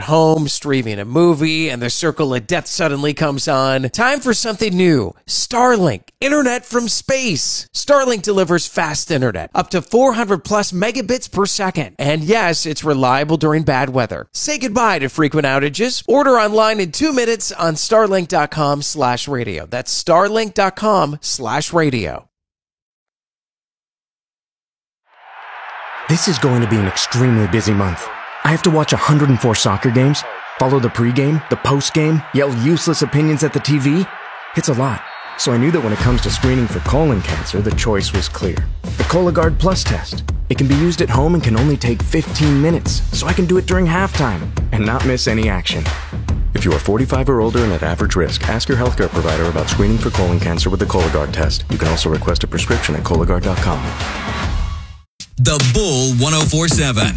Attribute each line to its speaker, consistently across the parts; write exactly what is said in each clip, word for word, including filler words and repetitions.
Speaker 1: home, streaming a movie, and the circle of death suddenly comes on. Time for something new. Starlink. Internet from space. Starlink delivers fast internet, up to four hundred plus megabits per second. And yes, it's reliable during bad weather. Say goodbye to frequent outages. Order online in two minutes on starlink.com slash radio. That's starlink.com slash radio.
Speaker 2: This is going to be an extremely busy month. I have to watch one hundred four soccer games, follow the pregame, the postgame, yell useless opinions at the T V. It's a lot. So I knew that when it comes to screening for colon cancer, the choice was clear. The Cologuard Plus test. It can be used at home and can only take fifteen minutes, so I can do it during halftime and not miss any action. If you are forty-five or older and at average risk, ask your healthcare provider about screening for colon cancer with the Cologuard test. You can also request a prescription at Cologuard dot com.
Speaker 3: The Bull one oh four seven.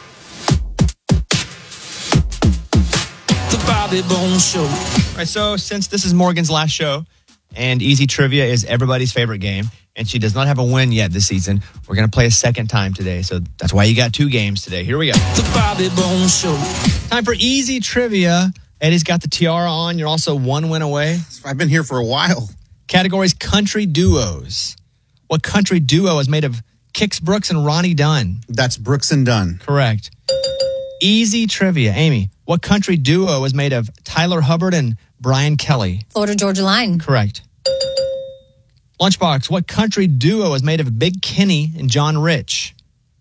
Speaker 4: The Bobby Bones Show. All right, so since this is Morgan's last show, and Easy Trivia is everybody's favorite game, and she does not have a win yet this season, we're going to play a second time today. So that's why you got two games today. Here we go. The Bobby Bones Show. Time for Easy Trivia. Eddie's got the tiara on. You're also one win away.
Speaker 5: I've been here for a while.
Speaker 4: Categories country duos. What country duo is made of Kix Brooks and Ronnie Dunn?
Speaker 5: That's Brooks and Dunn.
Speaker 4: Correct. Easy Trivia. Amy, what country duo is made of Tyler Hubbard and Brian Kelly?
Speaker 6: Florida Georgia Line.
Speaker 4: Correct. Lunchbox, what country duo is made of Big Kenny and John Rich?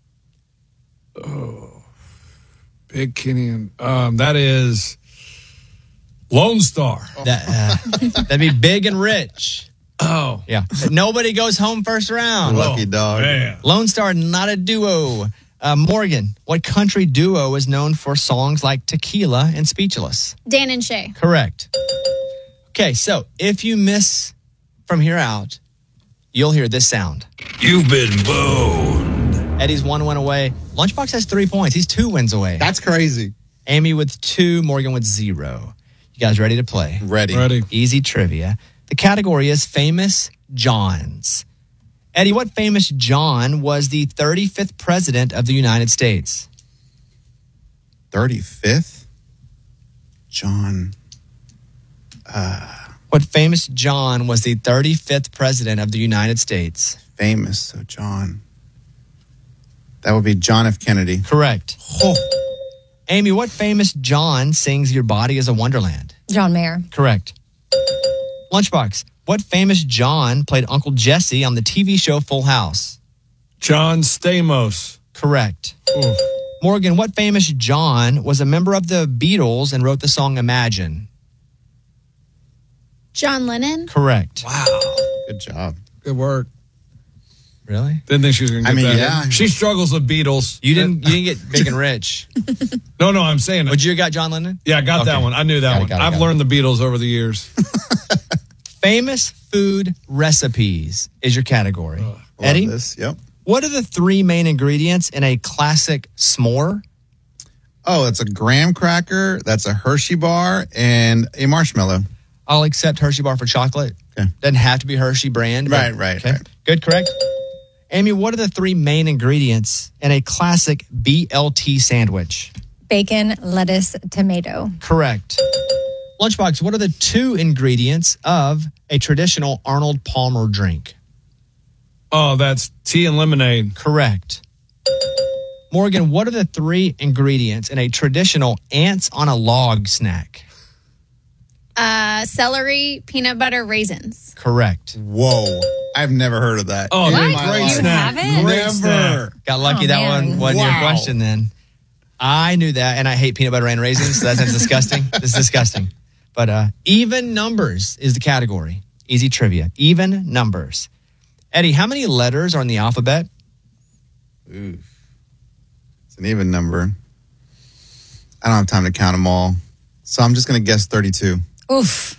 Speaker 7: Oh, Big Kenny and um, that is Lone Star.
Speaker 4: That, uh, that'd be Big and Rich.
Speaker 7: Oh.
Speaker 4: Yeah. Nobody goes home first round.
Speaker 5: Lucky dog.
Speaker 7: Man.
Speaker 4: Lone Star, not a duo. Uh, Morgan, what country duo is known for songs like Tequila and Speechless?
Speaker 8: Dan and Shay.
Speaker 4: Correct. Okay, so if you miss from here out, you'll hear this sound.
Speaker 3: You've been boned.
Speaker 4: Eddie's one win away. Lunchbox has three points. He's two wins away.
Speaker 5: That's crazy.
Speaker 4: Amy with two, Morgan with zero. You guys ready to play?
Speaker 5: Ready.
Speaker 7: Ready.
Speaker 4: Easy trivia. The category is Famous Johns. Eddie, what famous John was the thirty-fifth president of the United States?
Speaker 5: thirty-fifth? John.
Speaker 4: Uh, what famous John was the thirty-fifth president of the United States?
Speaker 5: Famous, so John. That would be John F. Kennedy.
Speaker 4: Correct. Oh. Amy, what famous John sings Your Body is a Wonderland?
Speaker 6: John Mayer.
Speaker 4: Correct. Lunchbox, what famous John played Uncle Jesse on the T V show Full House?
Speaker 7: John Stamos.
Speaker 4: Correct.
Speaker 7: Oof.
Speaker 4: Morgan, what famous John was a member of the Beatles and wrote the song Imagine?
Speaker 8: John Lennon.
Speaker 4: Correct.
Speaker 5: Wow. Good job.
Speaker 7: Good work.
Speaker 4: Really?
Speaker 7: Didn't think she was going to get
Speaker 5: I mean,
Speaker 7: that.
Speaker 5: yeah.
Speaker 7: She struggles with Beatles.
Speaker 4: You didn't you didn't get Big and Rich.
Speaker 7: No, no, I'm saying it.
Speaker 4: Would you have got John Lennon?
Speaker 7: Yeah, I got
Speaker 4: Okay.
Speaker 7: that one. I knew that
Speaker 4: Got it,
Speaker 7: one.
Speaker 4: got it,
Speaker 7: I've
Speaker 4: got it.
Speaker 7: learned the Beatles over the years.
Speaker 4: Famous food recipes is your category.
Speaker 5: Love
Speaker 4: Eddie,
Speaker 5: this. Yep.
Speaker 4: what are the three main ingredients in a classic s'more?
Speaker 5: Oh, it's a graham cracker, that's a Hershey bar, and a marshmallow.
Speaker 4: I'll accept Hershey bar for chocolate.
Speaker 5: Okay.
Speaker 4: Doesn't have to be Hershey brand. but-
Speaker 5: Right, right,
Speaker 4: okay.
Speaker 5: right.
Speaker 4: Good, correct. Amy, what are the three main ingredients in a classic B L T sandwich?
Speaker 6: Bacon, lettuce, tomato.
Speaker 4: Correct. Lunchbox, what are the two ingredients of a traditional Arnold Palmer drink?
Speaker 7: Oh, that's tea and lemonade.
Speaker 4: Correct. Morgan, what are the three ingredients in a traditional ants on a log snack?
Speaker 8: Uh, celery, peanut butter, raisins.
Speaker 4: Correct.
Speaker 5: Whoa. I've never heard of that.
Speaker 7: Oh,
Speaker 5: in
Speaker 7: great,
Speaker 5: my
Speaker 7: great
Speaker 5: life.
Speaker 7: snack.
Speaker 6: haven't?
Speaker 7: Great
Speaker 5: Never.
Speaker 7: snack.
Speaker 4: Got lucky
Speaker 6: Oh,
Speaker 4: that
Speaker 6: man.
Speaker 4: one wasn't your
Speaker 5: Wow.
Speaker 4: question then. I knew that, and I hate peanut butter and raisins, so that sounds disgusting. It's disgusting. But uh, even numbers is the category. Easy trivia. Even numbers. Eddie, how many letters are in the alphabet?
Speaker 5: Oof. It's an even number. I don't have time to count them all. So I'm just going to guess thirty-two.
Speaker 6: Oof.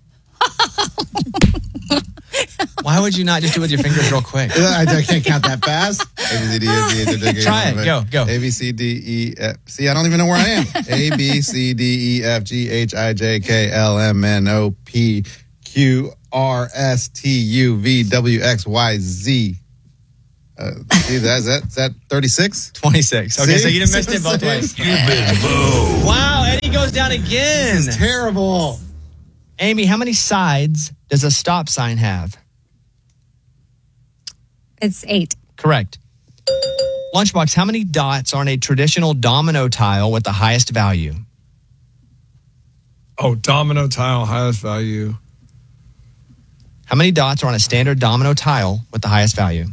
Speaker 4: Why would you not just do it with your fingers real quick?
Speaker 5: I, I can't count that fast. A, B, C, D, E, F, G, H, I, J, K, L, M, N, O, P,
Speaker 4: Try it. Go, go.
Speaker 5: A, B, C, D, E, F. See, I don't even know where I am. A, B, C, D, E, F, G, H, I, J, K, L, M, N, O, P, Q, R, S, T, U, V, W, X, Y, Z. Uh, see, that's that. Is that thirty-six?
Speaker 4: twenty-six. Okay,
Speaker 5: See?
Speaker 4: so you didn't miss it both ways.
Speaker 3: You've been boned.
Speaker 4: Wow, Eddie goes down again.
Speaker 5: This is terrible.
Speaker 4: Amy, how many sides does a stop sign have?
Speaker 6: It's eight.
Speaker 4: Correct. Lunchbox, how many dots are on a traditional domino tile with the highest value?
Speaker 7: Oh, domino tile, highest value.
Speaker 4: How many dots are on a standard domino tile with the highest value?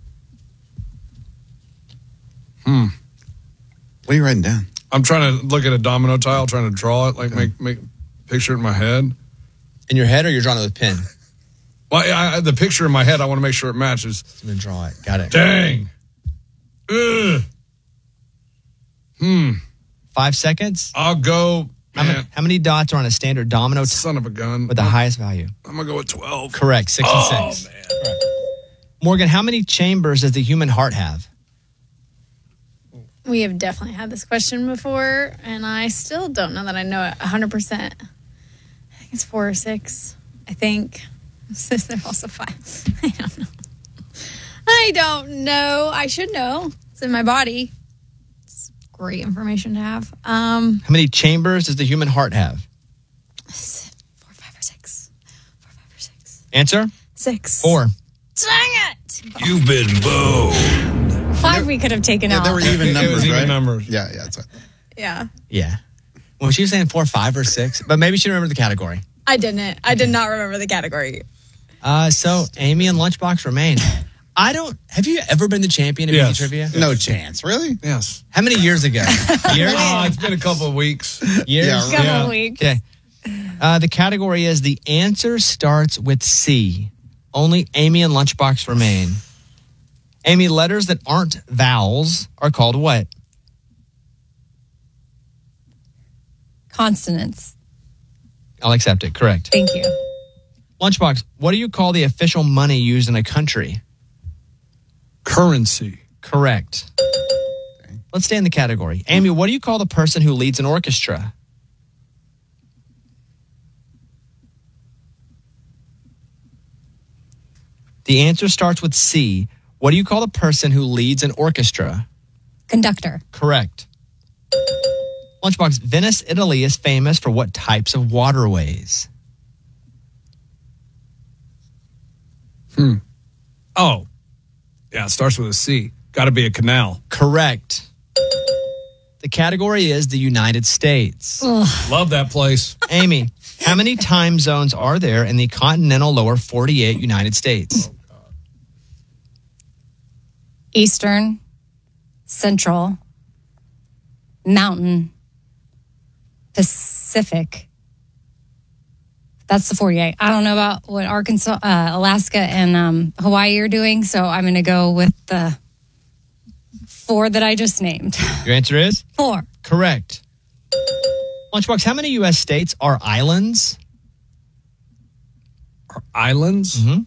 Speaker 7: Hmm.
Speaker 5: What are you writing down?
Speaker 7: I'm trying to look at a domino tile, trying to draw it, like make make picture it in my head.
Speaker 4: In your head, or you're drawing it with pen?
Speaker 7: Well, I, I, the picture in my head, I want to make sure it matches.
Speaker 4: I'm going to draw it. Got it.
Speaker 7: Dang. Ugh. Hmm.
Speaker 4: Five seconds?
Speaker 7: I'll go.
Speaker 4: How many, how many dots are on a standard domino tile
Speaker 7: Son of a gun.
Speaker 4: with the highest value?
Speaker 7: I'm going to go with twelve.
Speaker 4: Correct. sixty-six.
Speaker 7: Oh, man.
Speaker 4: Correct. Morgan, how many chambers does the human heart have?
Speaker 8: We have definitely had this question before, and I still don't know that I know it one hundred percent. I think it's four or six. I think. There's also five. I don't know. I don't know. I should know. It's in my body. It's great information to have. Um,
Speaker 4: How many chambers does the human heart have?
Speaker 8: four, five, or six. Four, five, or six.
Speaker 4: Answer?
Speaker 8: Six.
Speaker 4: Four.
Speaker 8: Dang it!
Speaker 3: You've been boned.
Speaker 6: Five we could have taken
Speaker 5: Yeah,
Speaker 6: out.
Speaker 5: there were even
Speaker 7: It
Speaker 5: numbers,
Speaker 7: was even
Speaker 5: right?
Speaker 7: numbers.
Speaker 5: Yeah, yeah, that's right.
Speaker 8: Yeah.
Speaker 4: Yeah. Well, she was saying four, five, or six, but maybe she remembered the category.
Speaker 8: I didn't. I did not remember the category.
Speaker 4: Uh, so Amy and Lunchbox remain. I don't. Have you ever been the champion of
Speaker 7: Yes.
Speaker 4: Easy Trivia?
Speaker 5: No chance. Really?
Speaker 7: Yes.
Speaker 4: How many years ago? Years?
Speaker 7: Oh, it's been a couple of weeks.
Speaker 4: Years?
Speaker 5: Yeah,
Speaker 6: Couple
Speaker 7: Yeah.
Speaker 6: of weeks.
Speaker 4: Okay. Uh, the category is the answer starts with C. Only Amy and Lunchbox remain. Amy, letters that aren't vowels are called what?
Speaker 6: Consonants.
Speaker 4: I'll accept it. Correct.
Speaker 6: Thank you.
Speaker 4: Lunchbox, what do you call the official money used in a country?
Speaker 7: Currency.
Speaker 4: Correct. Let's stay in the category. Amy, what do you call the person who leads an orchestra? The answer starts with C. What do you call the person who leads an orchestra?
Speaker 6: Conductor.
Speaker 4: Correct. Lunchbox, Venice, Italy is famous for what types of waterways?
Speaker 7: Hmm. Oh. Yeah, it starts with a C. Got to be a canal.
Speaker 4: Correct. The category is the United States.
Speaker 7: Love that place.
Speaker 4: Amy, how many time zones are there in the continental lower forty-eight United States?
Speaker 6: Eastern. Central. Mountain. Pacific. That's the forty-eight. I don't know about what Arkansas, uh, Alaska, and um, Hawaii are doing, so I'm going to go with the four that I just named.
Speaker 4: Your answer is?
Speaker 6: Four.
Speaker 4: Correct. Lunchbox, how many U S states are islands?
Speaker 7: Are islands?
Speaker 4: Mm-hmm.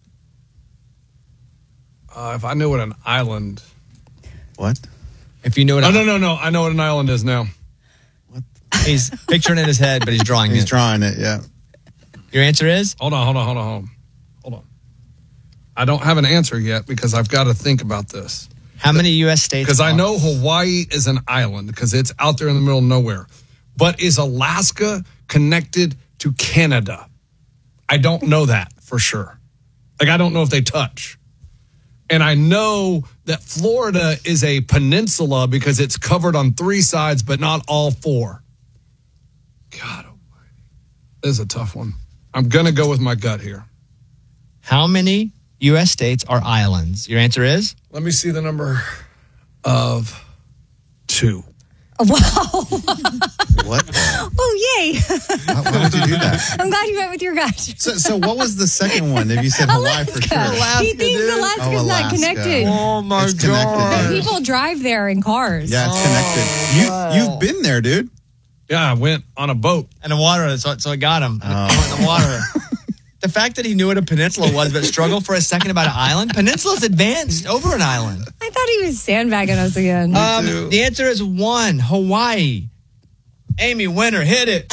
Speaker 7: Uh, if I knew what an island.
Speaker 5: What?
Speaker 4: If you know what
Speaker 7: Oh,
Speaker 4: I-
Speaker 7: no, no, no. I know what an island is now.
Speaker 4: He's picturing it in his head, but he's drawing
Speaker 5: He's
Speaker 4: it.
Speaker 5: drawing it, yeah.
Speaker 4: Your answer is?
Speaker 7: Hold on, hold on, hold on, hold on. Hold on. I don't have an answer yet because I've got to think about this.
Speaker 4: How many U S states?
Speaker 7: Because I
Speaker 4: are-
Speaker 7: know Hawaii is an island because it's out there in the middle of nowhere. But is Alaska connected to Canada? I don't know that for sure. Like, I don't know if they touch. And I know that Florida is a peninsula because it's covered on three sides, but not all four. God almighty. This is a tough one. I'm going to go with my gut here.
Speaker 4: How many U S states are islands? Your answer is?
Speaker 7: Let me see the number of two.
Speaker 6: Wow.
Speaker 5: What?
Speaker 6: Oh, yay.
Speaker 5: Why, why would you do that?
Speaker 6: I'm glad you went with your gut.
Speaker 5: So, so what was the second one? If you said Hawaii for sure.
Speaker 6: He thinks Alaska's
Speaker 5: Oh,
Speaker 6: not
Speaker 5: Alaska.
Speaker 6: connected.
Speaker 4: Oh, my
Speaker 5: It's connected.
Speaker 6: But people drive there in cars.
Speaker 5: Yeah, it's connected. You, you've been there, dude.
Speaker 7: Yeah, I went on a boat.
Speaker 4: And the water, so, so it got him.
Speaker 5: Oh.
Speaker 4: The water. The fact that he knew what a peninsula was, but struggled for a second about an island. Peninsula's advanced over an island.
Speaker 6: I thought he was sandbagging us again.
Speaker 4: Um, the answer is one, Hawaii. Amy, winner, hit it.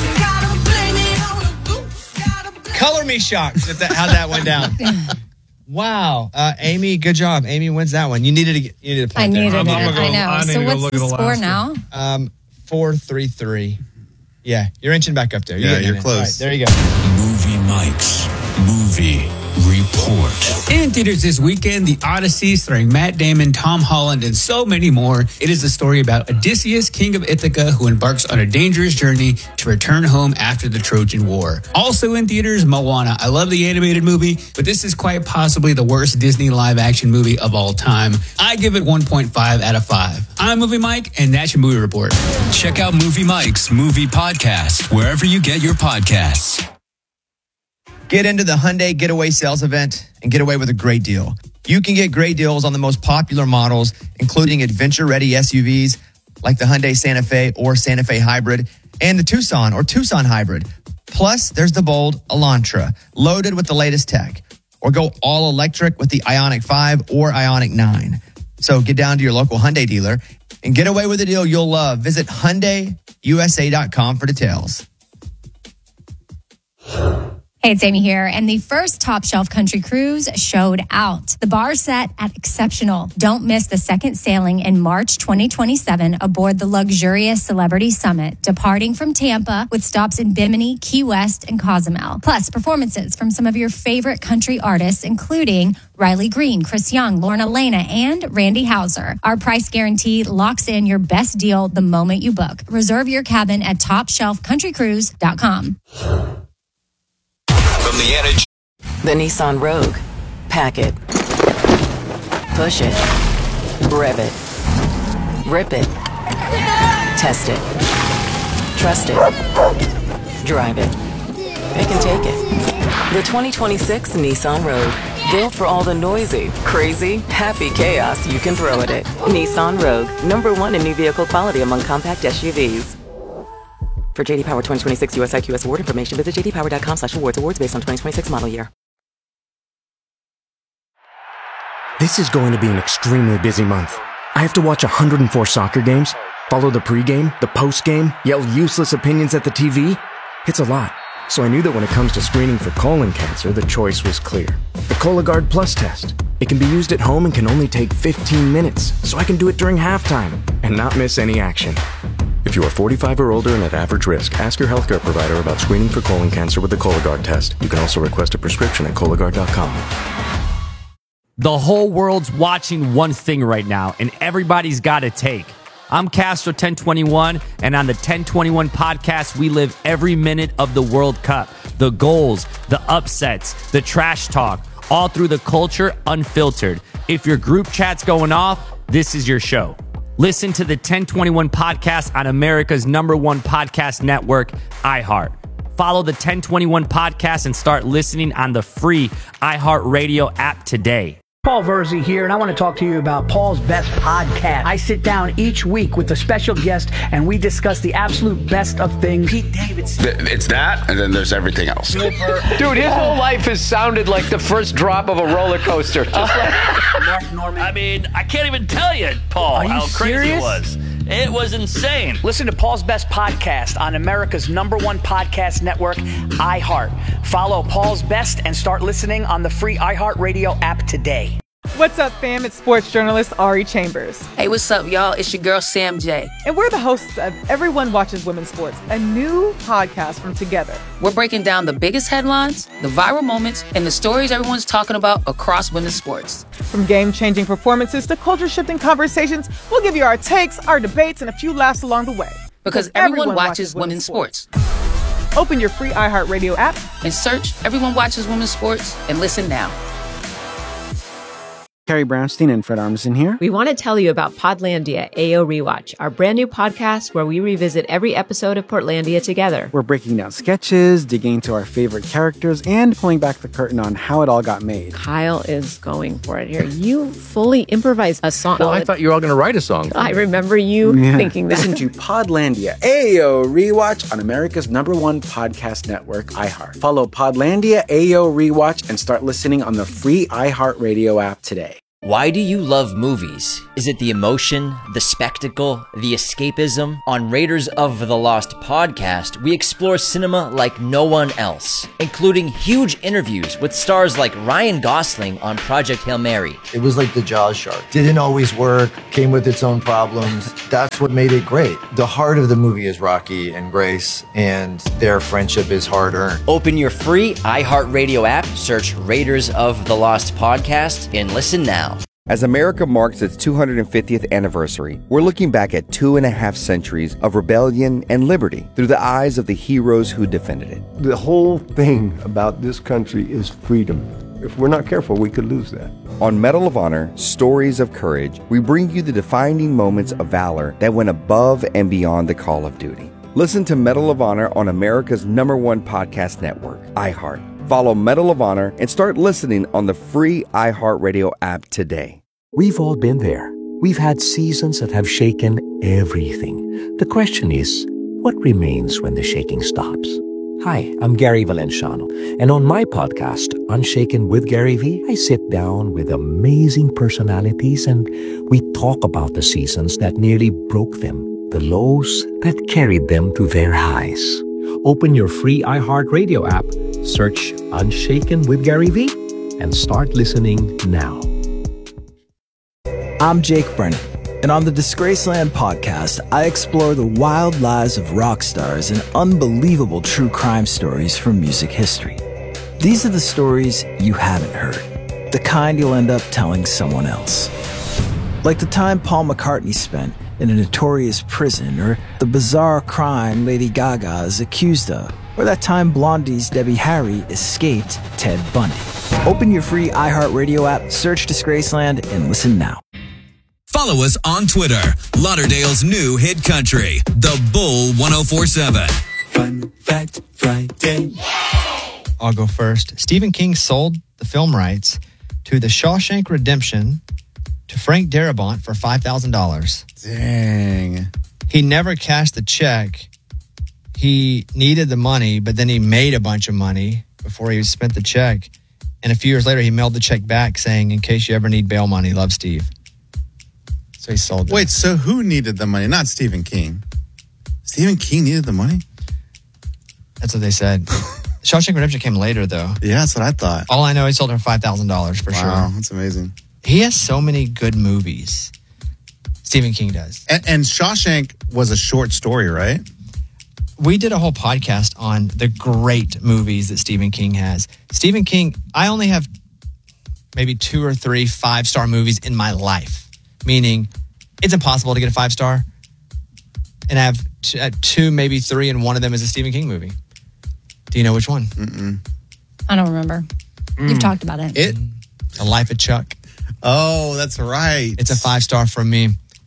Speaker 4: Color me shocked at that, how that went down. Wow. Uh, Amy, good job. Amy wins that one. You needed to get, you needed to play
Speaker 6: I
Speaker 4: there.
Speaker 6: needed
Speaker 7: I'm-
Speaker 6: it.
Speaker 7: I'm gonna go-
Speaker 6: I know.
Speaker 7: I need
Speaker 6: so
Speaker 7: to go
Speaker 6: what's
Speaker 7: look
Speaker 6: the
Speaker 7: at
Speaker 6: score
Speaker 7: Alaska.
Speaker 6: now?
Speaker 4: Um, four, three, three. Yeah, you're inching back up there.
Speaker 5: Yeah,
Speaker 4: getting
Speaker 5: you're
Speaker 4: in.
Speaker 5: close.
Speaker 4: All right, there you go.
Speaker 3: Movie Mike's Movie Report.
Speaker 9: In theaters this weekend, The Odyssey, starring Matt Damon, Tom Holland, and so many more. It is a story about Odysseus, king of Ithaca, who embarks on a dangerous journey to return home after the Trojan War. Also in theaters, Moana. I love the animated movie, but this is quite possibly the worst Disney live-action movie of all time. I give it one point five out of five. I'm Movie Mike, and that's your movie report.
Speaker 3: Check out Movie Mike's Movie Podcast wherever you get your podcasts.
Speaker 4: Get into the Hyundai Getaway Sales Event and get away with a great deal. You can get great deals on the most popular models, including adventure-ready S U Vs like the Hyundai Santa Fe or Santa Fe Hybrid and the Tucson or Tucson Hybrid. Plus, there's the bold Elantra, loaded with the latest tech. Or go all electric with the Ioniq five or Ioniq nine. So get down to your local Hyundai dealer and get away with a deal you'll love. Visit Hyundai U S A dot com for details.
Speaker 6: Hey, it's Amy here, and the first Top Shelf Country Cruise showed out. The bar set at exceptional. Don't miss the second sailing in March twenty twenty-seven aboard the luxurious Celebrity Summit, departing from Tampa with stops in Bimini, Key West, and Cozumel. Plus, performances from some of your favorite country artists, including Riley Green, Chris Young, Lorna Lana, and Randy Houser. Our price guarantee locks in your best deal the moment you book. Reserve your cabin at top shelf country cruise dot com.
Speaker 3: From the Energy.
Speaker 10: The Nissan Rogue. Pack it. Push it. Rev it. Rip it. Test it. Trust it. Drive it. It can take it. The twenty twenty-six Nissan Rogue. Built for all the noisy, crazy, happy chaos you can throw at it. Nissan Rogue. Number one in new vehicle quality among compact S U Vs. For J D Power twenty twenty-six U S I Q S award information, visit j d power dot com slash awards. Awards based on twenty twenty-six model year.
Speaker 2: This is going to be an extremely busy month. I have to watch one hundred four soccer games, follow the pregame, the postgame, yell useless opinions at the T V. It's a lot. So I knew that when it comes to screening for colon cancer, the choice was clear. The Cologuard Plus test. It can be used at home and can only take fifteen minutes, so I can do it during halftime and not miss any action. If you are forty-five or older and at average risk, ask your healthcare provider about screening for colon cancer with the Cologuard test. You can also request a prescription at Cologuard dot com.
Speaker 11: The whole world's watching one thing right now, and everybody's got a take. I'm Castro ten twenty-one, and on the ten twenty-one podcast, we live every minute of the World Cup. The goals, the upsets, the trash talk, all through the culture unfiltered. If your group chat's going off, this is your show. Listen to the ten twenty-one podcast on America's number one podcast network, iHeart. Follow the ten twenty-one podcast and start listening on the free iHeartRadio app today.
Speaker 12: Paul Verzi here, and I want to talk to you about Paul's Best Podcast. I sit down each week with a special guest, and we discuss the absolute best of things. Pete Davidson.
Speaker 13: It's that, and then there's everything else.
Speaker 14: Dude, his whole life has sounded like the first drop of a roller coaster. Just like
Speaker 15: Mark Norman. I mean, I can't even tell you, Paul,
Speaker 12: Are you
Speaker 15: how crazy
Speaker 12: serious?
Speaker 15: it was. It was insane.
Speaker 12: Listen to Paul's Best Podcast on America's number one podcast network, iHeart. Follow Paul's Best and start listening on the free iHeartRadio app today.
Speaker 16: What's up, fam? It's sports journalist Ari Chambers.
Speaker 17: Hey, what's up, y'all? It's your girl, Sam J.
Speaker 16: And we're the hosts of Everyone Watches Women's Sports, a new podcast from Together.
Speaker 17: We're breaking down the biggest headlines, the viral moments, and the stories everyone's talking about across women's sports.
Speaker 16: From game-changing performances to culture-shifting conversations, we'll give you our takes, our debates, and a few laughs along the way.
Speaker 17: Because everyone, everyone watches, watches women's sports.
Speaker 16: sports. Open your free iHeartRadio app
Speaker 17: and search Everyone Watches Women's Sports and listen now.
Speaker 18: Carrie Brownstein and Fred Armisen here.
Speaker 19: We want to tell you about Podlandia A O Rewatch, our brand new podcast where we revisit every episode of Portlandia together.
Speaker 18: We're breaking down sketches, digging into our favorite characters, and pulling back the curtain on how it all got made.
Speaker 19: Kyle is going for it here. You fully improvised a song.
Speaker 14: Well, I thought you were all going to write a song.
Speaker 19: I remember you yeah. thinking that.
Speaker 18: Listen to Podlandia A O Rewatch on America's number one podcast network, iHeart. Follow Podlandia A O Rewatch and start listening on the free iHeartRadio app today.
Speaker 20: Why do you love movies? Is it the emotion, the spectacle, the escapism? On Raiders of the Lost podcast, we explore cinema like no one else, including huge interviews with stars like Ryan Gosling on Project Hail Mary.
Speaker 21: It was like the Jaws shark. Didn't always work, came with its own problems. That's what made it great. The heart of the movie is Rocky and Grace, and their friendship is hard-earned.
Speaker 20: Open your free iHeartRadio app, search Raiders of the Lost podcast, and listen now.
Speaker 22: As America marks its two hundred fiftieth anniversary, we're looking back at two and a half centuries of rebellion and liberty through the eyes of the heroes who defended it.
Speaker 23: The whole thing about this country is freedom. If we're not careful, we could lose that.
Speaker 22: On Medal of Honor, Stories of Courage, we bring you the defining moments of valor that went above and beyond the call of duty. Listen to Medal of Honor on America's number one podcast network, iHeart. Follow Medal of Honor and start listening on the free iHeartRadio app today.
Speaker 24: We've all been there. We've had seasons that have shaken everything. The question is, what remains when the shaking stops? Hi, I'm Gary Valenciano, and on my podcast, Unshaken with Gary V, I sit down with amazing personalities and we talk about the seasons that nearly broke them, the lows that carried them to their highs. Open your free iHeartRadio app, search Unshaken with Gary V, and start listening now.
Speaker 25: I'm Jake Brennan, and on the Disgraceland podcast, I explore the wild lives of rock stars and unbelievable true crime stories from music history. These are the stories you haven't heard, the kind you'll end up telling someone else. Like the time Paul McCartney spent in a notorious prison, or the bizarre crime Lady Gaga is accused of, or that time Blondie's Debbie Harry escaped Ted Bundy. Open your free iHeartRadio app, search Disgraceland, and listen now.
Speaker 3: Follow us on Twitter, Lauderdale's new hit country, The Bull ten forty-seven.
Speaker 4: Fun Fact Friday. I'll go first. Stephen King sold the film rights to The Shawshank Redemption to Frank Darabont for five thousand dollars.
Speaker 5: Dang.
Speaker 4: He never cashed the check. He needed the money, but then he made a bunch of money before he spent the check. And a few years later, he mailed the check back saying, in case you ever need bail money, love, Steve. So he sold it.
Speaker 5: Wait, so who needed the money? Not Stephen King. Stephen King needed the money?
Speaker 4: That's what they said. Shawshank Redemption came later, though.
Speaker 5: Yeah, that's what I thought.
Speaker 4: All I know, he sold it for five thousand dollars for
Speaker 5: wow,
Speaker 4: sure.
Speaker 5: Wow, that's amazing.
Speaker 4: He has so many good movies. Stephen King does.
Speaker 5: And, and Shawshank was a short story, right?
Speaker 4: We did a whole podcast on the great movies that Stephen King has. Stephen King, I only have maybe two or three five-star movies in my life. Meaning, it's impossible to get a five-star. And I have t- uh, two, maybe three, and one of them is a Stephen King movie. Do you know which one?
Speaker 5: Mm-mm.
Speaker 6: I don't remember.
Speaker 4: Mm.
Speaker 6: You've talked about it.
Speaker 5: It?
Speaker 4: The Life of Chuck.
Speaker 5: Oh, that's right.
Speaker 4: It's a five-star from me.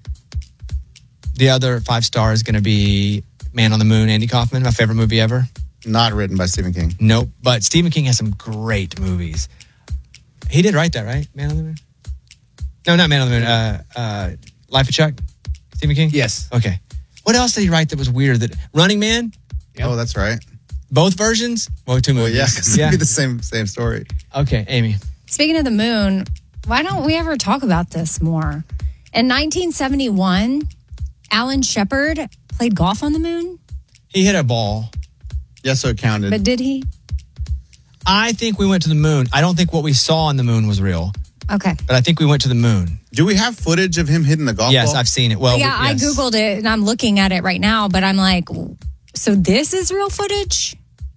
Speaker 4: The other five-star is going to be Man on the Moon, Andy Kaufman, my favorite movie ever.
Speaker 5: Not written by Stephen King.
Speaker 4: Nope. But Stephen King has some great movies. He did write that, right? Man on the Moon? No, not Man on the Moon. Uh, uh, Life of Chuck? Stephen King?
Speaker 5: Yes.
Speaker 4: Okay. What else did he write that was weird? That Running Man?
Speaker 5: Yep. Oh, that's right.
Speaker 4: Both versions? Well, two movies.
Speaker 5: Well, yeah, because it'd be the same same story.
Speaker 4: Okay, Amy.
Speaker 6: Speaking of the moon, why don't we ever talk about this more? In nineteen seventy-one, Alan Shepard played golf on the moon.
Speaker 4: He hit a ball.
Speaker 5: Yeah, so it counted.
Speaker 6: But did he?
Speaker 4: I think we went to the moon. I don't think what we saw on the moon was real.
Speaker 6: Okay.
Speaker 4: But I think we went to the moon.
Speaker 5: Do we have footage of him hitting the golf
Speaker 4: yes,
Speaker 5: ball?
Speaker 4: Yes, I've seen it. Well,
Speaker 6: yeah,
Speaker 4: we, yes.
Speaker 6: I Googled it and I'm looking at it right now, but I'm like, so this is real footage?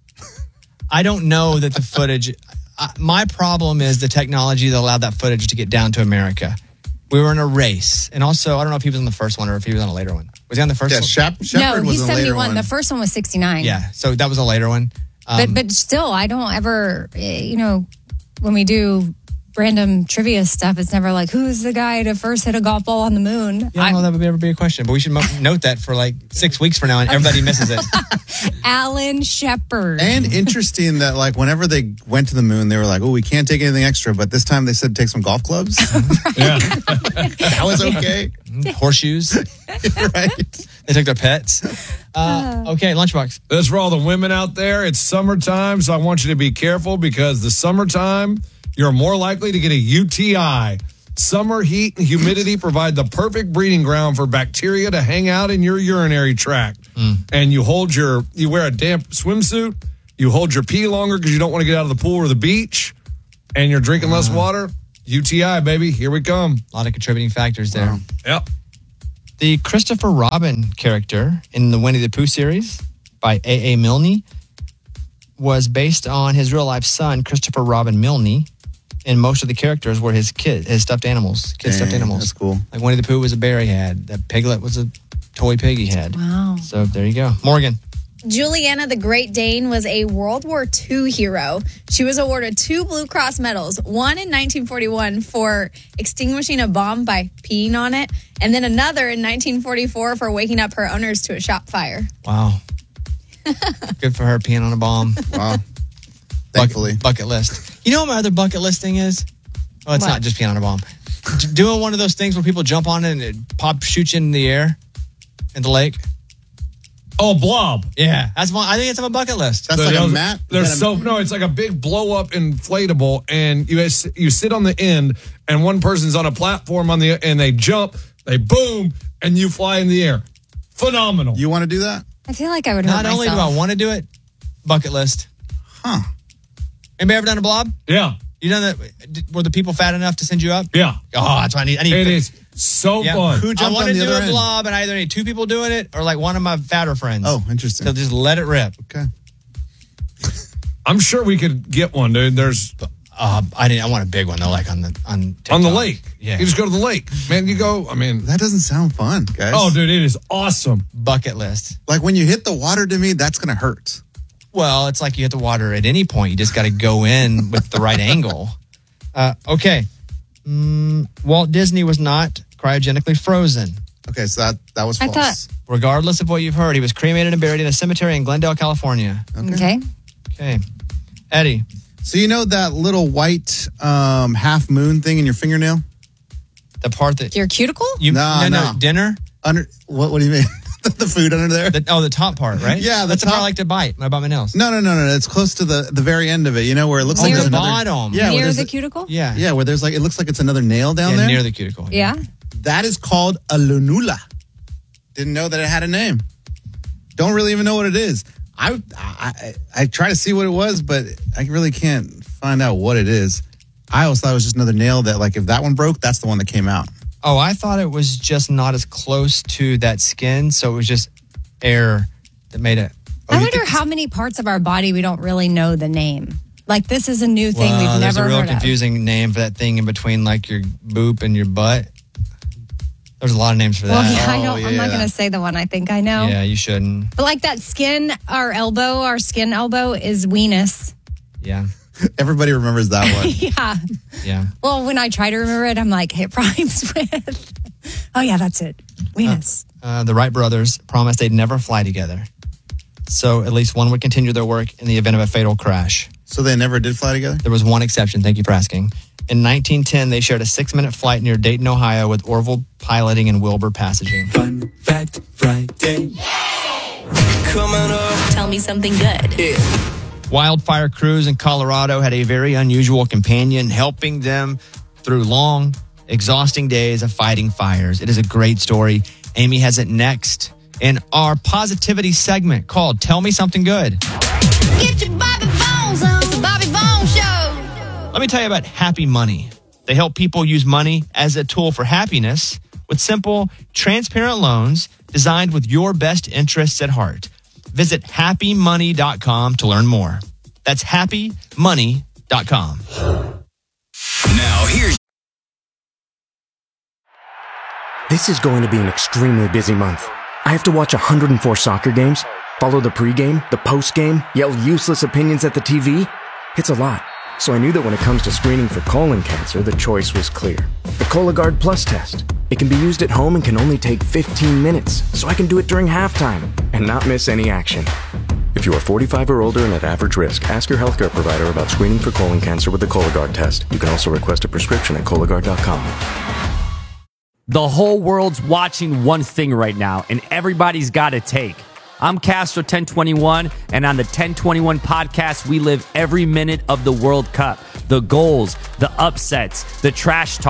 Speaker 4: I don't know that the footage... uh, my problem is the technology that allowed that footage to get down to America. We were in a race. And also, I don't know if he was on the first one or if he was on a later one. Was he on the first
Speaker 5: yeah,
Speaker 4: one?
Speaker 5: Shep- Shepard
Speaker 6: no,
Speaker 5: was
Speaker 6: he's
Speaker 5: a later
Speaker 6: seventy-one.
Speaker 5: one.
Speaker 6: The first one was sixty-nine.
Speaker 4: Yeah, so that was a later one. Um,
Speaker 6: but but still, I don't ever, you know, when we do random trivia stuff, it's never like, who's the guy to first hit a golf ball on the moon?
Speaker 4: Yeah, I don't know that would ever be a question, but we should mo- note that for like six weeks from now and everybody misses it.
Speaker 6: Alan Shepard.
Speaker 5: And interesting that like whenever they went to the moon, they were like, oh, we can't take anything extra. But this time they said take some golf clubs.
Speaker 7: Yeah.
Speaker 5: That was okay.
Speaker 4: Horseshoes.
Speaker 5: Right.
Speaker 4: They took their pets. Uh, okay, Lunchbox.
Speaker 7: That's for all the women out there. It's summertime, so I want you to be careful because the summertime, you're more likely to get a U T I. Summer heat and humidity provide the perfect breeding ground for bacteria to hang out in your urinary tract.
Speaker 4: Mm.
Speaker 7: And you hold your, you wear a damp swimsuit, you hold your pee longer because you don't want to get out of the pool or the beach, and you're drinking less water. U T I, baby. Here we come.
Speaker 4: A lot of contributing factors there.
Speaker 7: Wow. Yep.
Speaker 4: The Christopher Robin character in the Winnie the Pooh series by A A. Milne was based on his real-life son, Christopher Robin Milne, and most of the characters were his kid, his stuffed animals, kid stuffed
Speaker 5: Dang,
Speaker 4: animals.
Speaker 5: that's cool.
Speaker 4: Like Winnie the Pooh was a bear he had. That Piglet was a toy pig he had.
Speaker 6: Wow.
Speaker 4: So there you go. Morgan.
Speaker 1: Juliana the Great Dane was a World War Two hero. She was awarded two Blue Cross medals, one in nineteen forty-one for extinguishing a bomb by peeing on it, and then another in nineteen forty-four for waking up her owners to a shop fire.
Speaker 4: Wow. Good for her peeing on a bomb.
Speaker 5: Wow.
Speaker 4: Thankfully. Bucket, bucket list. You know what my other bucket list thing is? Oh, it's
Speaker 6: What?
Speaker 4: not just peeing on a bomb. D- Doing one of those things where people jump on it and it pop shoots you in the air in the lake.
Speaker 7: Oh, blob.
Speaker 4: Yeah, that's one. I think it's on my bucket list.
Speaker 5: That's
Speaker 7: So
Speaker 5: like a
Speaker 7: those-
Speaker 5: mat?
Speaker 7: They're
Speaker 5: Is that a-
Speaker 7: so no, it's like a big blow up inflatable, and you you sit on the end, and one person's on a platform on the, and they jump, they boom, and you fly in the air. Phenomenal.
Speaker 5: You want to do that?
Speaker 6: I feel like I would hurt
Speaker 4: Not only do I
Speaker 6: myself.
Speaker 4: want to do it, bucket list.
Speaker 5: Huh.
Speaker 4: Anybody ever done a blob?
Speaker 7: Yeah,
Speaker 4: You done that? Did- Were the people fat enough to send you up?
Speaker 7: yeah.
Speaker 4: Oh, that's what I need. I need
Speaker 7: It is so
Speaker 4: Yeah.
Speaker 7: fun.
Speaker 5: Who
Speaker 4: I
Speaker 5: jumped
Speaker 4: want
Speaker 5: on
Speaker 4: to
Speaker 5: the
Speaker 4: do
Speaker 5: other
Speaker 4: a
Speaker 5: end?
Speaker 4: blob, and I either need two people doing it or like one of my fatter friends.
Speaker 5: Oh, interesting.
Speaker 4: So just let it rip.
Speaker 5: Okay.
Speaker 7: I'm sure we could get one, dude. There's
Speaker 4: Uh, I didn't. I want a big one though, like on the on TikTok.
Speaker 7: on the lake.
Speaker 4: Yeah.
Speaker 7: You just go to the lake, man. You go. I mean,
Speaker 5: That doesn't sound fun, guys.
Speaker 7: oh, dude, it is awesome.
Speaker 4: Bucket list.
Speaker 5: Like when you hit the water to me, that's going to hurt.
Speaker 4: Well, it's like you hit the water at any point. You just got to go in with the right angle. Uh, okay. Mm, Walt Disney was not cryogenically frozen.
Speaker 5: Okay, so that, that was
Speaker 6: I
Speaker 5: false.
Speaker 6: thought-
Speaker 4: Regardless of what you've heard, he was cremated and buried in a cemetery in Glendale, California.
Speaker 6: Okay.
Speaker 4: Okay. Eddie.
Speaker 5: So you know that little white um, half moon thing in your fingernail?
Speaker 4: The part that
Speaker 6: Your cuticle?
Speaker 4: you
Speaker 5: No,
Speaker 4: no, no,
Speaker 5: no.
Speaker 4: dinner.
Speaker 5: Under what? What do you mean? The food under there?
Speaker 4: The, oh, the top part, right?
Speaker 5: Yeah, the
Speaker 4: that's the part
Speaker 5: top-
Speaker 4: I like to bite. When I bite my nails.
Speaker 5: No, no, no, no. It's close to the, the very end of it. You know where it looks
Speaker 4: Oh,
Speaker 5: like
Speaker 4: the
Speaker 5: there's another-
Speaker 4: bottom.
Speaker 5: Yeah, where
Speaker 6: Near
Speaker 5: there's
Speaker 6: the
Speaker 5: a-
Speaker 6: cuticle?
Speaker 4: Yeah.
Speaker 5: Yeah, where there's like it looks like it's another nail down
Speaker 4: Yeah,
Speaker 5: there.
Speaker 4: near the cuticle.
Speaker 6: Yeah.
Speaker 5: That is called a lunula. Didn't know that it had a name. Don't really even know what it is. I, I I try to see what it was, but I really can't find out what it is. I always thought it was just another nail that, like, if that one broke, that's the one that came out.
Speaker 4: Oh, I thought it was just not as close to that skin, so it was just air that made it.
Speaker 6: I wonder how many parts of our body we don't really know the name. Like, this is a new thing
Speaker 4: Well,
Speaker 6: we've
Speaker 4: there's
Speaker 6: never
Speaker 4: a real
Speaker 6: heard
Speaker 4: confusing name for that thing in between, like your boop and your butt. There's a lot of names for
Speaker 6: of. Well,
Speaker 4: that.
Speaker 6: yeah, I
Speaker 5: Oh,
Speaker 6: don't, I'm not
Speaker 5: yeah.
Speaker 6: going to say the one I think I know.
Speaker 4: Yeah, you shouldn't.
Speaker 6: But like that skin, our elbow, our skin elbow is weenus.
Speaker 4: Yeah,
Speaker 5: Everybody remembers that one.
Speaker 6: Yeah.
Speaker 4: yeah.
Speaker 6: Well, when I try to remember it, I'm like, it rhymes with. Oh, yeah, that's it. Weenus.
Speaker 4: Uh, the Wright brothers promised they'd never fly together, so at least one would continue their work in the event of a fatal crash.
Speaker 5: So they never did fly together?
Speaker 4: There was one exception. Thank you for asking. In nineteen ten, they shared a six-minute flight near Dayton, Ohio, with Orville piloting and Wilbur passaging.
Speaker 2: Fun Fact Friday. Coming up. Tell me something good. Yeah.
Speaker 4: Wildfire crews in Colorado had a very unusual companion helping them through long, exhausting days of fighting fires. It is a great story. Amy has it next in our positivity segment called Tell Me Something Good.
Speaker 2: Get your Bobby Bones on. It's the Bobby Bones Show.
Speaker 4: Let me tell you about Happy Money. They help people use money as a tool for happiness with simple, transparent loans designed with your best interests at heart. Visit happy money dot com to learn more. That's happy money dot com.
Speaker 3: Now here's
Speaker 8: This is going to be an extremely busy month. I have to watch one hundred four soccer games, follow the pregame, the postgame, yell useless opinions at the T V. It's a lot. So I knew that when it comes to screening for colon cancer, the choice was clear. The Cologuard Plus test. It can be used at home and can only take fifteen minutes, so I can do it during halftime and not miss any action. If you are forty-five or older and at average risk, ask your healthcare provider about screening for colon cancer with the Cologuard test. You can also request a prescription at Cologuard dot com.
Speaker 11: The whole world's watching one thing right now, and everybody's got a take. I'm Castro ten twenty-one, and on the ten twenty-one podcast, we live every minute of the World Cup. The goals, the upsets, the trash talk,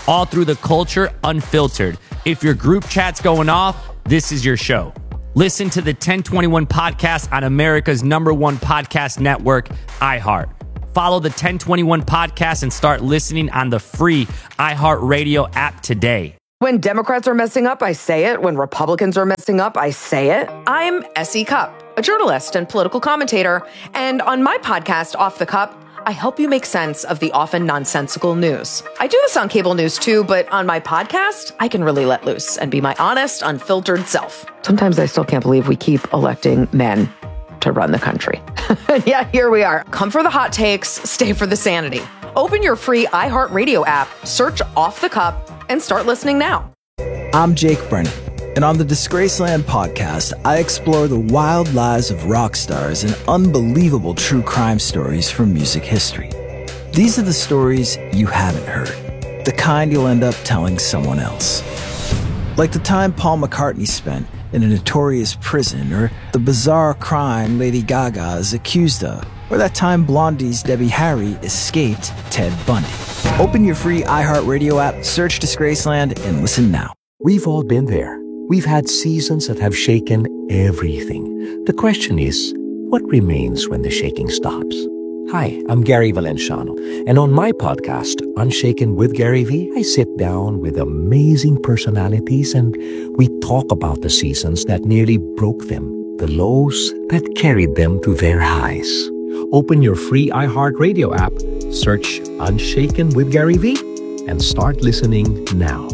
Speaker 11: all through the culture unfiltered. If your group chat's going off, this is your show. Listen to the ten twenty-one podcast on America's number one podcast network, iHeart. Follow the ten twenty-one podcast and start listening on the free iHeartRadio app today.
Speaker 9: When Democrats are messing up, I say it. When Republicans are messing up, I say it. I'm Essie Cupp, a journalist and political commentator. And on my podcast, Off the Cup, I help you make sense of the often nonsensical news. I do this on cable news too, but on my podcast, I can really let loose and be my honest, unfiltered self. Sometimes I still can't believe we keep electing men to run the country. Yeah, here we are. Come for the hot takes, stay for the sanity. Open your free iHeartRadio app, search Off the Cup, and start listening now.
Speaker 25: I'm Jake Brennan, and on the Disgraceland podcast, I explore the wild lives of rock stars and unbelievable true crime stories from music history. These are the stories you haven't heard, the kind you'll end up telling someone else. Like the time Paul McCartney spent in a notorious prison, or the bizarre crime Lady Gaga is accused of, or that time Blondie's Debbie Harry escaped Ted Bundy. Open your free iHeartRadio app, search Disgraceland, and listen now.
Speaker 24: We've all been there. We've had seasons that have shaken everything. The question is, what remains when the shaking stops? Hi, I'm Gary Valenciano, and on my podcast, Unshaken with Gary V, I sit down with amazing personalities and we talk about the seasons that nearly broke them, the lows that carried them to their highs. Open your free iHeartRadio app, search Unshaken with Gary V, and start listening now.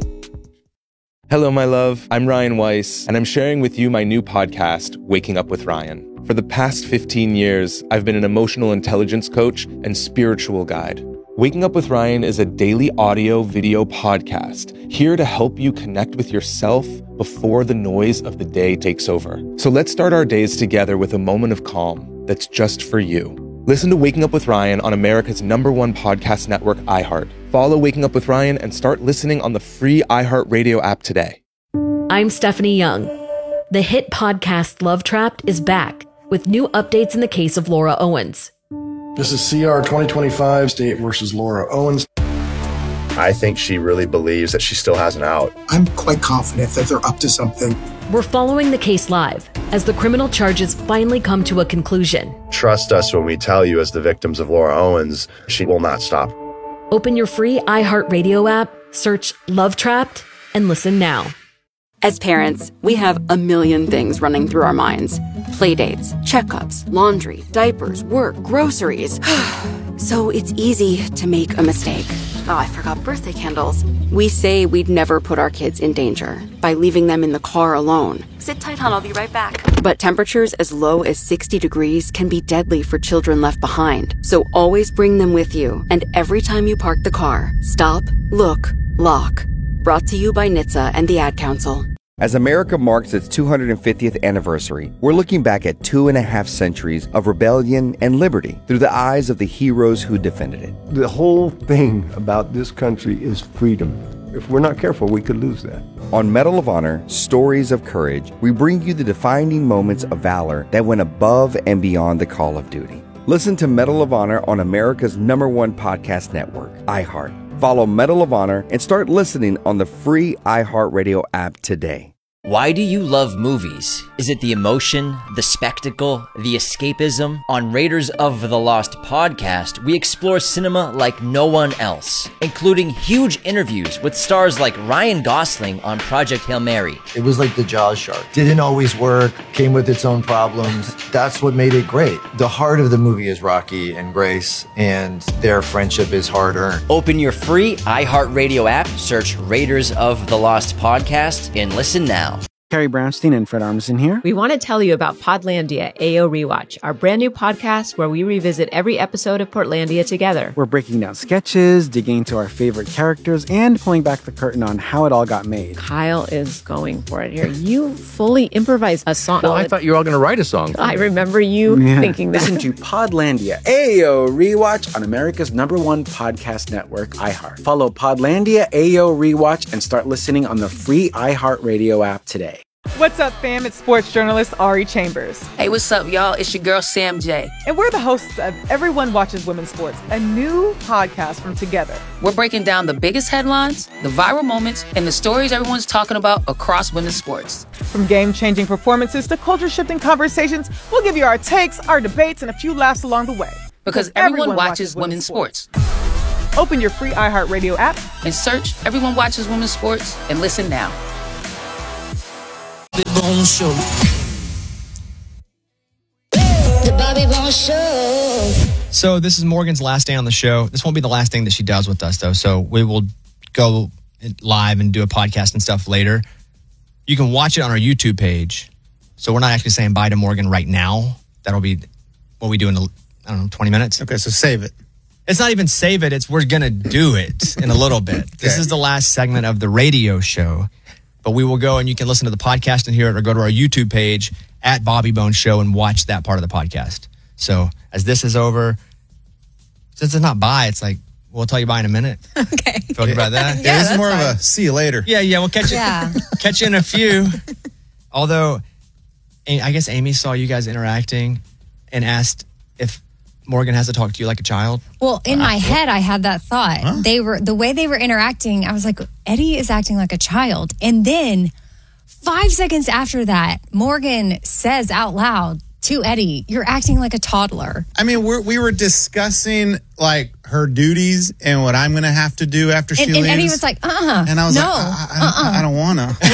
Speaker 10: Hello, my love. I'm Ryan Weiss, and I'm sharing with you my new podcast, Waking Up with Ryan. For the past fifteen years, I've been an emotional intelligence coach and spiritual guide. Waking Up with Ryan is a daily audio video podcast here to help you connect with yourself before the noise of the day takes over. So let's start our days together with a moment of calm that's just for you. Listen to Waking Up with Ryan on America's number one podcast network, iHeart. Follow Waking Up with Ryan and start listening on the free iHeartRadio app today.
Speaker 12: I'm Stephanie Young. The hit podcast Love Trapped is back with new updates in the case of Laura Owens.
Speaker 13: This is C R twenty twenty-five, State versus Laura Owens.
Speaker 15: I think she really believes that she still has an out.
Speaker 26: I'm quite confident that they're up to something.
Speaker 12: We're following the case live as the criminal charges finally come to a conclusion.
Speaker 15: Trust us when we tell you, as the victims of Laura Owens, she will not stop.
Speaker 12: Open your free iHeartRadio app, search Love Trapped, and listen now.
Speaker 27: As parents, we have a million things running through our minds. Playdates, checkups, laundry, diapers, work, groceries. So it's easy to make a mistake. Oh, I forgot birthday candles. We say we'd never put our kids in danger by leaving them in the car alone. Sit tight, hon, I'll be right back. But temperatures as low as sixty degrees can be deadly for children left behind. So always bring them with you. And every time you park the car, stop, look, lock. Brought to you by N H T S A and the Ad Council.
Speaker 22: As America marks its two hundred fiftieth anniversary, we're looking back at two and a half centuries of rebellion and liberty through the eyes of the heroes who defended it.
Speaker 23: The whole thing about this country is freedom. If we're not careful, we could lose that.
Speaker 22: On Medal of Honor, Stories of Courage, we bring you the defining moments of valor that went above and beyond the call of duty. Listen to Medal of Honor on America's number one podcast network, iHeart. Follow Medal of Honor and start listening on the free iHeartRadio app today.
Speaker 20: Why do you love movies? Is it the emotion, the spectacle, the escapism? On Raiders of the Lost podcast, we explore cinema like no one else, including huge interviews with stars like Ryan Gosling on Project Hail Mary.
Speaker 21: It was like the Jaws shark. Didn't always work, came with its own problems. That's what made it great. The heart of the movie is Rocky and Grace, and their friendship is hard-earned.
Speaker 20: Open your free iHeartRadio app, search Raiders of the Lost podcast, and listen now.
Speaker 18: Carrie Brownstein and Fred Armisen here.
Speaker 19: We want to tell you about Podlandia A O Rewatch, our brand new podcast where we revisit every episode of Portlandia together.
Speaker 18: We're breaking down sketches, digging into our favorite characters, and pulling back the curtain on how it all got made.
Speaker 19: Kyle is going for it here. You fully improvised a song.
Speaker 28: Well, I thought you were all going to write a song.
Speaker 19: I remember you yeah. thinking that.
Speaker 18: Listen to Podlandia A O Rewatch on America's number one podcast network, iHeart. Follow Podlandia A O Rewatch and start listening on the free iHeartRadio app today.
Speaker 1: What's up, fam? It's sports journalist Ari Chambers.
Speaker 5: Hey, what's up, y'all? It's your girl, Sam J.
Speaker 1: And we're the hosts of Everyone Watches Women's Sports, a new podcast from Together.
Speaker 5: We're breaking down the biggest headlines, the viral moments, and the stories everyone's talking about across women's sports.
Speaker 1: From game-changing performances to culture-shifting conversations, we'll give you our takes, our debates, and a few laughs along the way.
Speaker 5: Because, because everyone, everyone watches, watches women's sports.
Speaker 1: sports. Open your free iHeartRadio app
Speaker 5: and search Everyone Watches Women's Sports and listen now.
Speaker 2: The Bone Show. The Bobby Bone Show.
Speaker 4: So this is Morgan's last day on the show. This won't be the last thing that she does with us, though. So we will go live and do a podcast and stuff later. You can watch it on our YouTube page. So we're not actually saying bye to Morgan right now. That'll be what we do in, a, I don't know, twenty minutes.
Speaker 6: Okay, so save it.
Speaker 4: It's not even save it. It's we're going to do it in a little bit. Okay. This is the last segment of the radio show. But we will go and you can listen to the podcast and hear it or go to our YouTube page at Bobby Bone Show and watch that part of the podcast. So as this is over, since it's not bye, it's like, we'll tell you bye in a minute.
Speaker 7: Okay.
Speaker 4: Talk about that?
Speaker 6: yeah, yeah, this is more
Speaker 7: fine.
Speaker 6: of a see you later.
Speaker 4: Yeah, yeah, we'll catch you,
Speaker 7: yeah.
Speaker 4: catch you in a few. Although, I guess Amy saw you guys interacting and asked if Morgan has to talk to you like a child.
Speaker 7: Well, in my head, I had that thought. Huh? They were the way they were interacting. I was like, Eddie is acting like a child. And then five seconds after that, Morgan says out loud to Eddie, "You're acting like a toddler."
Speaker 6: I mean, we're, we were discussing like her duties and what I'm going to have to do after she
Speaker 7: and,
Speaker 6: leaves.
Speaker 7: And Eddie was like, "Uh-uh."
Speaker 6: And I was
Speaker 7: no,
Speaker 6: like, I, I,
Speaker 7: uh-uh.
Speaker 6: I, I don't want to.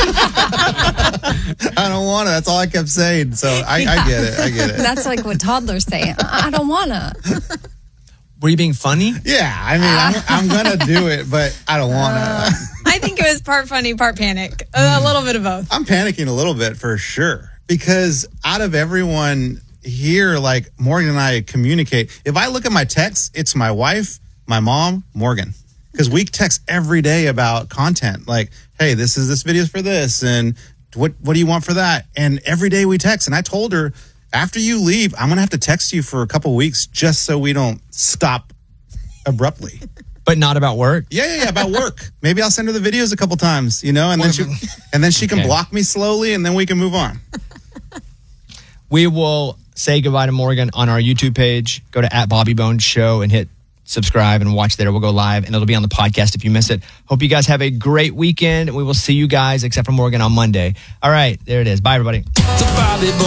Speaker 6: I don't want to. That's all I kept saying. So I,
Speaker 7: yeah.
Speaker 6: I get it. I get it.
Speaker 7: That's like what toddlers say. I, I don't want to.
Speaker 4: Were you being funny?
Speaker 6: Yeah. I mean, I'm, I'm going to do it, but I don't want to. Uh,
Speaker 7: I think it was part funny, part panic. A, a little bit of both.
Speaker 6: I'm panicking a little bit for sure. Because out of everyone here, like Morgan and I communicate. If I look at my texts, it's my wife, my mom, Morgan. Because we text every day about content. Like, hey, this is this video's for this. And what what do you want for that? And every day we text. And I told her, after you leave, I'm going to have to text you for a couple weeks just so we don't stop abruptly.
Speaker 4: But not about work?
Speaker 6: Yeah, yeah, yeah, about work. Maybe I'll send her the videos a couple times, you know, and then she and then she can okay. block me slowly and then we can move on.
Speaker 4: We will say goodbye to Morgan on our YouTube page. Go to at Bobby Bones Show and hit subscribe and watch there. We'll go live and it'll be on the podcast if you miss it. Hope you guys have a great weekend. We will see you guys, except for Morgan, on Monday. All right, there it is. Bye, everybody.